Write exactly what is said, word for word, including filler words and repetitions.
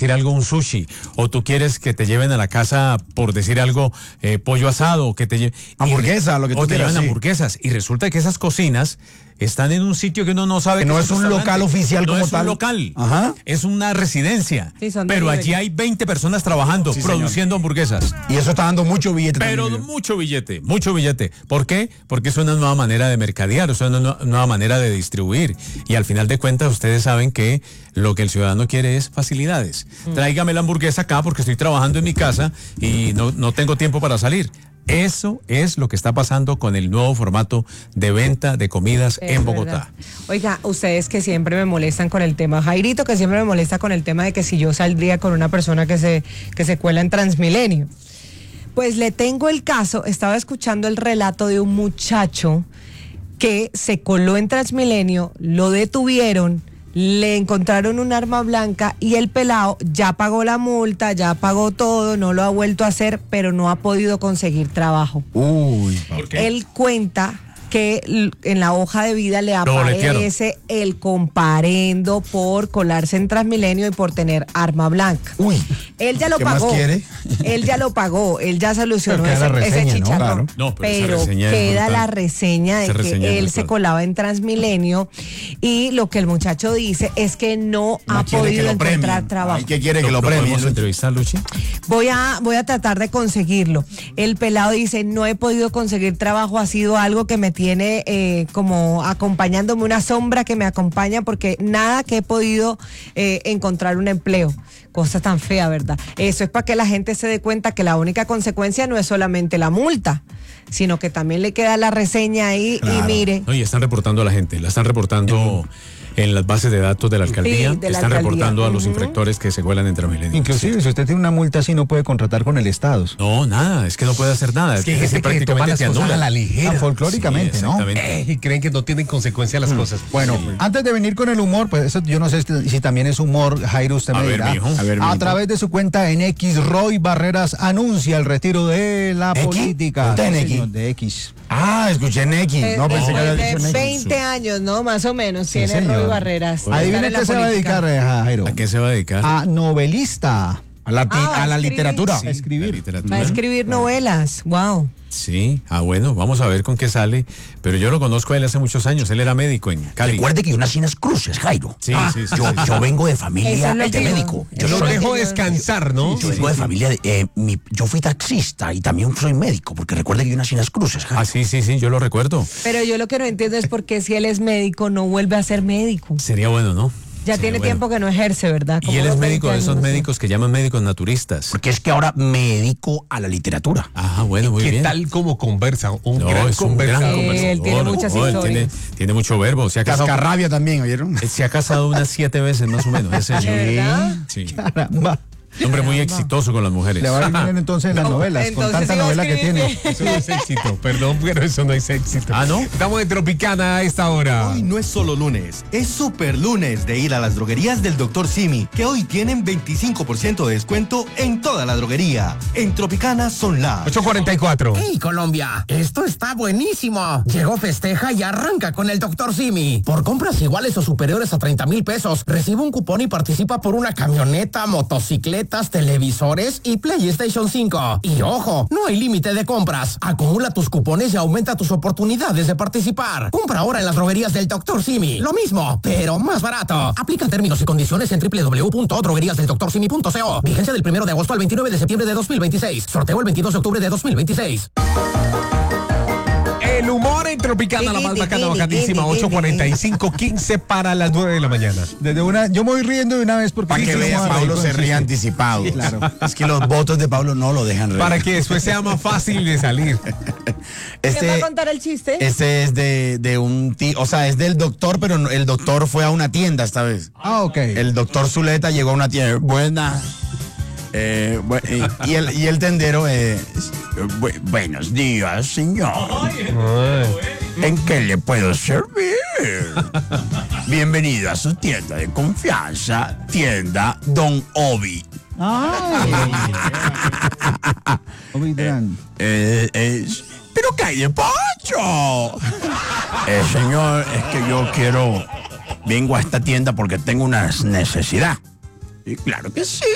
decir algo, un sushi, o tú quieres que te lleven a la casa, por decir algo, eh, pollo asado, o que te lleven... Hamburguesa, lo que tú o te quieras, lleven sí. hamburguesas, y resulta que esas cocinas están en un sitio que uno no sabe que que no es un local oficial no como es tal. un local, Ajá. es una residencia, Sí, son pero delivery. allí hay veinte personas trabajando, Sí, produciendo hamburguesas. Y eso está dando mucho billete. Pero también. mucho billete, mucho billete. ¿Por qué? Porque es una nueva manera de mercadear, es una nu- nueva manera de distribuir. Y al final de cuentas, ustedes saben que lo que el ciudadano quiere es facilidades. Mm. Tráigame la hamburguesa acá porque estoy trabajando en mi casa y no, no tengo tiempo para salir. Eso es lo que está pasando con el nuevo formato de venta de comidas Es en Bogotá. verdad. Oiga, ustedes que siempre me molestan con el tema, Jairito que siempre me molesta con el tema de que si yo saldría con una persona que se, que se cuela en Transmilenio. Pues le tengo el caso, estaba escuchando el relato de un muchacho que se coló en Transmilenio, lo detuvieron, le encontraron un arma blanca y el pelado ya pagó la multa, ya pagó todo, no lo ha vuelto a hacer, pero no ha podido conseguir trabajo. Uy, ¿Por qué? Él cuenta que l- en la hoja de vida le Lo boletearon. aparece el comparendo por colarse en Transmilenio y por tener arma blanca. uy. Él ya lo ¿Qué más pagó. quiere? Él ya lo pagó, él ya solucionó Pero queda ese, la ese reseña, ¿no? chicharrón. Claro. No, pero esa pero reseña es queda brutal. la reseña de Esa que reseña es él se brutal. colaba en Transmilenio y lo que el muchacho dice es que no, No ha quiere que podido lo encontrar premien. trabajo. Ay, ¿qué quiere que ¿Lo, lo lo premien? podemos entrevistar, Luchi? Voy a, voy a tratar de conseguirlo. El pelado dice, no he podido conseguir trabajo, ha sido algo que me tiene eh, como acompañándome, una sombra que me acompaña porque nada que he podido eh, encontrar un empleo. Cosa tan fea, ¿verdad? Eso es para que la gente se dé cuenta que la única consecuencia no es solamente la multa, sino que también le queda la reseña ahí Claro. y mire. No, y están reportando a la gente, la están reportando en las bases de datos de la alcaldía, Sí, de la están alcaldía. reportando a los Ujú. infractores que se cuelan en Transmilenio. Inclusive, si usted tiene una multa así, no puede contratar con el Estado. No, nada, es que no puede hacer nada. Es que hay gente que toma prácticamente las te cosas anula. a la ligera. Ah, folclóricamente, Sí, ¿no? exactamente. Eh, y creen que no tienen consecuencia las cosas. Bueno, antes de venir con el humor, pues eso yo no sé si, si también es humor, Jairo, usted A me ver, dirá. mijo. A, ver, A mijo. través de su cuenta en X, Roy Barreras anuncia el retiro de la ¿X? política. ¿Está en Sí, X? señor, de X. Ah, escuché en X. Eh, No pensé que había después dicho de en X. veinte años, ¿no? Más o menos, Sí, tiene señor. Roy Barreras. Adivina Estar en la qué se va a política. dedicar, eh, Jairo. ¿A qué se va a dedicar? A novelista. A la, ti- Ah, a la escribir. literatura. Sí, a escribir. la literatura. Va a escribir novelas, wow. Sí, ah bueno, vamos a ver con qué sale. Pero yo lo conozco a él hace muchos años, él era médico en Cali. Recuerde que hay unas cinas cruces, Jairo. Sí, sí, sí, Yo, sí, sí. yo vengo de Eso familia es lo de que yo- médico. eso Yo es lo lo que dejo yo- descansar, ¿no? Yo vengo de familia de... eh, mi- yo fui taxista y también soy médico, porque recuerde que hay unas cinas cruces, Jairo. Ah, sí, sí, sí, yo lo recuerdo. Pero yo lo que no entiendo es por qué si él es médico no vuelve a ser médico. Sería bueno, ¿no? Ya Sería tiene bueno. tiempo que no ejerce, ¿verdad? Y Como él es unos médico de veinte esos años, no sé. médicos que llaman médicos naturistas. Porque es que ahora me dedico a la literatura. Ah, bueno, muy ¿Qué bien. tal como conversa? Un No, gran es un gran conversador. Sí, conversador. él tiene muchas No, él historias. tiene, tiene mucho verbo. Se ha casado, Cascarrabia también, ¿oyeron? se ha casado unas siete veces más o menos. Ese ¿De verdad? sí. Caramba. Hombre muy exitoso con las mujeres. Le va a ir bien entonces en las novelas, con entonces tanta iba a novela que escribir tiene. bien. Eso no es éxito, perdón, pero eso no es éxito. Ah, ¿no? Estamos en Tropicana a esta hora. Hoy no es solo lunes, es super lunes de ir a las droguerías del doctor Simi, que hoy tienen veinticinco por ciento de descuento en toda la droguería. En Tropicana son las... ocho cuarenta y cuatro. ¡Hey, Colombia! Esto está buenísimo. Llegó, festeja y arranca con el doctor Simi. Por compras iguales o superiores a treinta mil pesos, recibe un cupón y participa por una camioneta, motocicletas, televisores y PlayStation cinco. Y ojo, no hay límite de compras. Acumula tus cupones y aumenta tus oportunidades de participar. Compra ahora en las droguerías del doctor Simi. Lo mismo, pero más barato. Aplica términos y condiciones en doble u doble u doble u punto droguerías del doctor simi punto co. Vigencia del primero de agosto al veintinueve de septiembre de dos mil veintiséis. Sorteo el veintidós de octubre de dos mil veintiséis. El humor en Tropicana, la más bacana, bacanísima, ocho cuarenta y cinco, quince para las nueve de la mañana. Desde una, yo me voy riendo de una vez porque Para que sí, vea, vamos a Pablo reír se con ríe chiste. anticipado. Sí, claro. Es que los votos de Pablo no lo dejan reír. Para que después sea más fácil de salir. ¿Quién va Este, a contar el chiste? este es de, de un tío, o sea, es del doctor, pero no- el doctor fue a una tienda esta vez. Ah, ok. El doctor Zuleta llegó a una tienda. Buena. Eh, bu- y, y el, y el tendero, eh, bu- buenos días, señor. ¿En qué le puedo servir? Bienvenido a su tienda de confianza, tienda Don Obi. Eh, es- ¿Pero qué hay de Poncho? Eh, señor, es que yo quiero, vengo a esta tienda porque tengo una necesidad. Y claro que sí.